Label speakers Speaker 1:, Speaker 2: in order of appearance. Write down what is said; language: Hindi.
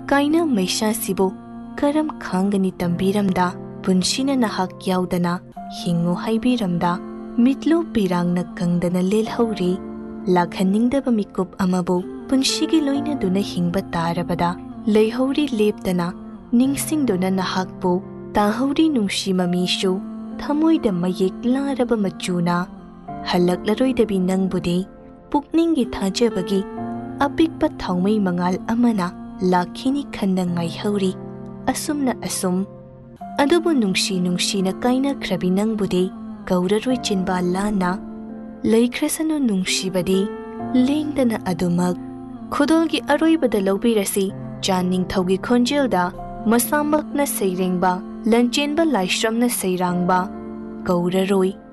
Speaker 1: कायना मैसासिबु करम खांगनी तंबीरमदा पुंसिना नहाक याउदना हिंगो हाइबीरमदा मितलो पिरांगना कंगदना लेलहौरी लाखनिंगदब मिकुप अमबु पुंसिगी लोइना दुना हिंगबा तारबदा लेहौरी लेपतना निंगसिंगदुना नहाकबु ताहौरी नुंसी ममीसु थमोइदा मयेक लारब मचुना हलकलरोइदबी नंगबुदे पुकनिंगी थाजबगी अपिकपा थौमई मंगाल अमना लाखिनी खन्ना ngaihौरी असुमना असुम अदुबु नुंसी नुंसीना कायनाख्रबी नंगबुदे कौररोइ चिनबा लाना लैख्रसनु नुंसीबदी लेंदना अदुमक खुदोलगी अरोइबदा लौबिरसी चानिंगथौगी खोंजेलदा मसामकना सैरेंगबा लंचेनबा लाइश्रमना सैरांगबा कौररोइ